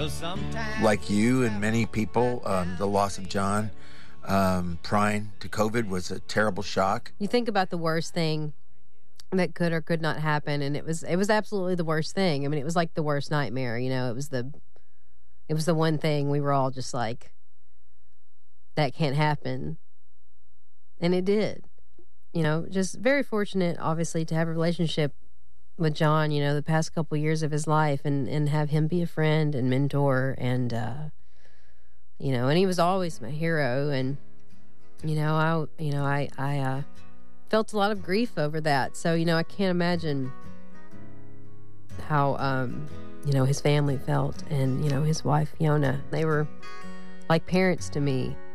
Like you and many people, the loss of John Prine to COVID was a terrible shock. You think about the worst thing that could or could not happen, and it was absolutely the worst thing. I mean, it was like the worst nightmare. It was the one thing we were all just like, that can't happen, and it did. Just very fortunate, obviously, to have a relationship with John, the past couple years of his life, and have him be a friend and mentor, and and he was always my hero, and I felt a lot of grief over that. So I can't imagine how his family felt, and his wife Fiona. They were like parents to me.